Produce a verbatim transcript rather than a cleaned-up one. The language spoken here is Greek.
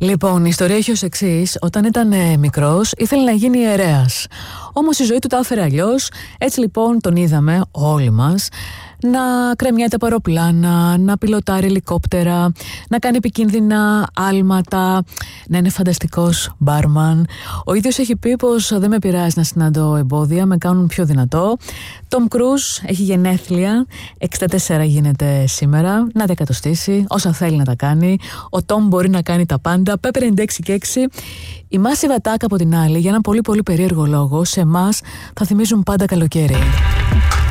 Λοιπόν, η ιστορία έχει ως εξής. Όταν ήταν ε, μικρός ήθελε να γίνει ιερέας. Όμως η ζωή του τα έφερε αλλιώς. Έτσι λοιπόν τον είδαμε όλοι μας να κρεμιέται από αεροπλάνα, να πιλοτάρει ελικόπτερα, να κάνει επικίνδυνα άλματα, να είναι φανταστικός μπάρμαν. Ο ίδιος έχει πει πως δεν με πειράζει να συναντώ εμπόδια, με κάνουν πιο δυνατό. Τομ Κρούζ έχει γενέθλια, εξήντα τέσσερα γίνεται σήμερα, να τα εκατοστήσει, όσα θέλει να τα κάνει. Ο Τομ μπορεί να κάνει τα πάντα. Pepper ενενήντα έξι και έξι. Η Massive Attack από την άλλη, για ένα πολύ πολύ περίεργο λόγο, σε εμάς θα θυμίζουν πάντα καλοκαίρι.